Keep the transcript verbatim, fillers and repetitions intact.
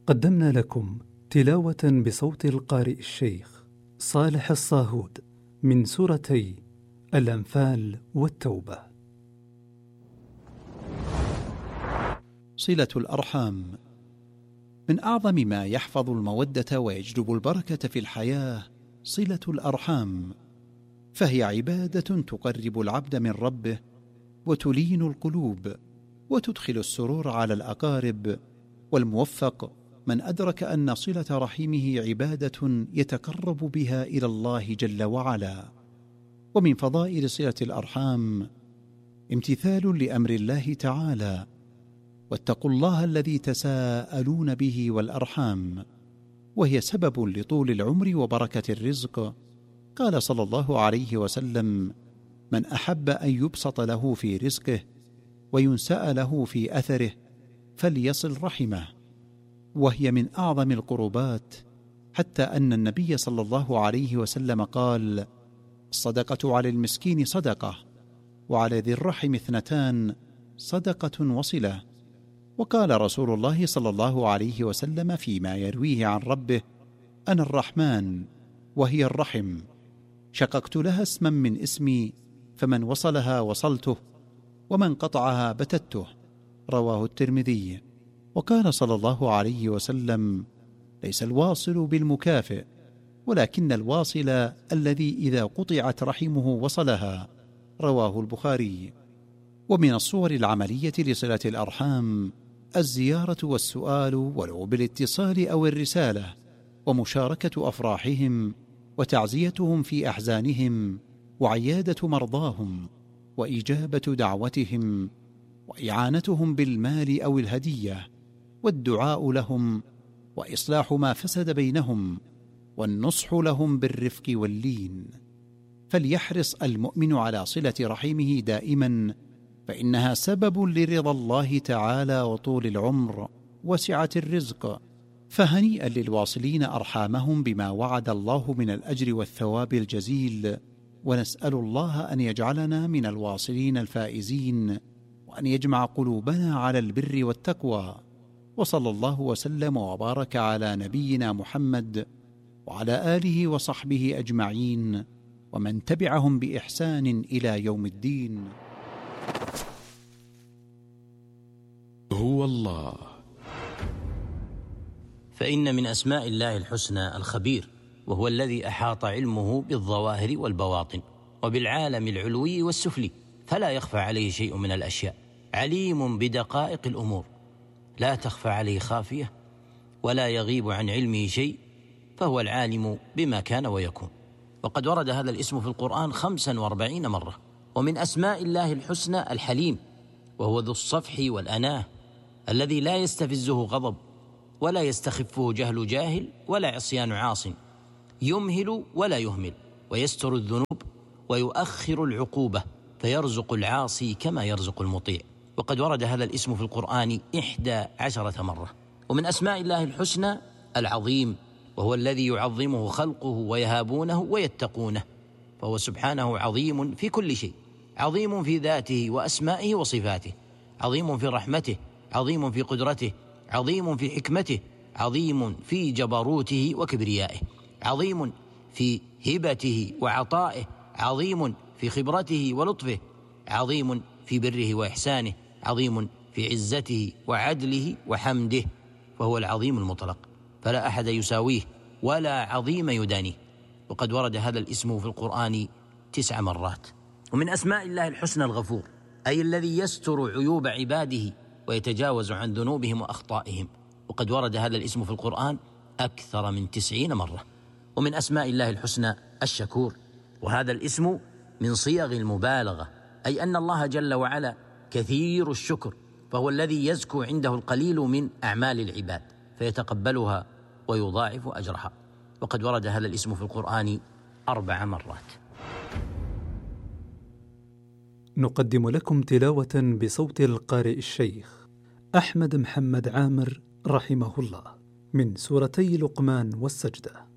قدمنا لكم تلاوة بصوت القارئ الشيخ صالح الصاهود من سورتي الأنفال والتوبة. صلة الأرحام من أعظم ما يحفظ المودة ويجلب البركة في الحياة صلة الأرحام، فهي عبادة تقرب العبد من ربه وتلين القلوب وتدخل السرور على الأقارب، والموفق من أدرك أن صلة رحمه عبادة يتقرب بها إلى الله جل وعلا. ومن فضائل صلة الأرحام امتثال لأمر الله تعالى: واتقوا الله الذي تساءلون به والأرحام، وهي سبب لطول العمر وبركة الرزق. قال صلى الله عليه وسلم: من أحب أن يبسط له في رزقه وينسأ له في أثره فليصل رحمه، وهي من أعظم القربات، حتى أن النبي صلى الله عليه وسلم قال: الصدقة على المسكين صدقة، وعلى ذي الرحم اثنتان، صدقة وصلة. وقال رسول الله صلى الله عليه وسلم فيما يرويه عن ربه: أنا الرحمن وهي الرحم، شققت لها اسما من اسمي، فمن وصلها وصلته ومن قطعها بتته. رواه الترمذي. وقال صلى الله عليه وسلم: ليس الواصل بالمكافئ، ولكن الواصل الذي إذا قطعت رحمه وصلها. رواه البخاري. ومن الصور العملية لصلة الأرحام الزيارة والسؤال ولو بالاتصال أو الرسالة، ومشاركة أفراحهم وتعزيتهم في أحزانهم، وعيادة مرضاهم، وإجابة دعوتهم، وإعانتهم بالمال أو الهدية، والدعاء لهم، وإصلاح ما فسد بينهم، والنصح لهم بالرفق واللين. فليحرص المؤمن على صلة رحمه دائما، فإنها سبب لرضا الله تعالى وطول العمر وسعة الرزق. فهنيئا للواصلين أرحامهم بما وعد الله من الأجر والثواب الجزيل، ونسأل الله أن يجعلنا من الواصلين الفائزين، وأن يجمع قلوبنا على البر والتقوى. وصلى الله وسلم وبارك على نبينا محمد وعلى آله وصحبه أجمعين، ومن تبعهم بإحسان إلى يوم الدين. هو الله. فإن من أسماء الله الحسنى الخبير، وهو الذي أحاط علمه بالظواهر والبواطن وبالعالم العلوي والسفلي، فلا يخفى عليه شيء من الأشياء، عليم بدقائق الأمور، لا تخفى عليه خافية ولا يغيب عن علمه شيء، فهو العالم بما كان ويكون. وقد ورد هذا الاسم في القرآن خمسا واربعين مرة. ومن أسماء الله الحسنى الحليم، وهو ذو الصفح والأناه، الذي لا يستفزه غضب ولا يستخفه جهل جاهل ولا عصيان عاص، يمهل ولا يهمل، ويستر الذنوب ويؤخر العقوبة، فيرزق العاصي كما يرزق المطيع. وقد ورد هذا الاسم في القرآن إحدى عشرة مرة. ومن أسماء الله الحسنى العظيم، وهو الذي يعظمه خلقه ويهابونه ويتقونه، فهو سبحانه عظيم في كل شيء، عظيم في ذاته وأسمائه وصفاته، عظيم في رحمته، عظيم في قدرته، عظيم في حكمته، عظيم في جبروته وكبريائه، عظيم في هبته وعطائه، عظيم في خبرته ولطفه، عظيم في بره وإحسانه، عظيم في عزته وعدله وحمده، فهو العظيم المطلق، فلا أحد يساويه ولا عظيم يدانيه. وقد ورد هذا الاسم في القرآن تسع مرات. ومن أسماء الله الحسنى الغفور، أي الذي يستر عيوب عباده ويتجاوز عن ذنوبهم وأخطائهم، وقد ورد هذا الاسم في القرآن أكثر من تسعين مرة. ومن أسماء الله الحسنى الشكور، وهذا الاسم من صيغ المبالغة، أي أن الله جل وعلا كثير الشكر، فهو الذي يزكو عنده القليل من أعمال العباد فيتقبلها ويضاعف أجرها. وقد ورد هذا الاسم في القرآن أربع مرات. نقدم لكم تلاوة بصوت القارئ الشيخ أحمد محمد عامر رحمه الله من سورتي لقمان والسجدة.